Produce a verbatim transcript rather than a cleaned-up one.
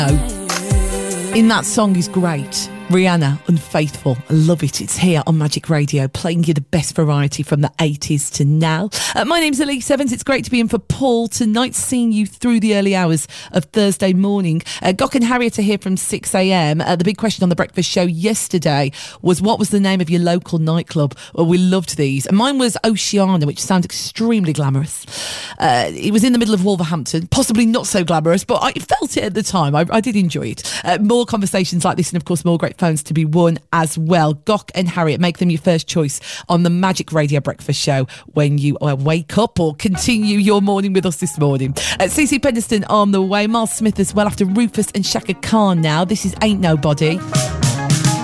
In that song is great. Rihanna, Unfaithful. I love it. It's here on Magic Radio, playing you the best variety from the eighties to now. Uh, my name's Elise Evans. It's great to be in for Paul tonight, seeing you through the early hours of Thursday morning. Uh, Gok and Harriet are here from six a.m. Uh, the big question on the breakfast show yesterday was, what was the name of your local nightclub? Well, we loved these. And mine was Oceana, which sounds extremely glamorous. Uh, it was in the middle of Wolverhampton, possibly not so glamorous, but I felt it at the time. I, I did enjoy it. Uh, more conversations like this, and of course more great phones to be won as well. Gok and Harriet, make them your first choice on the Magic Radio Breakfast Show when you uh, wake up or continue your morning with us this morning. Uh, C C Pendleton on the way. Miles Smith as well after Rufus and Shaka Khan now. This is Ain't Nobody.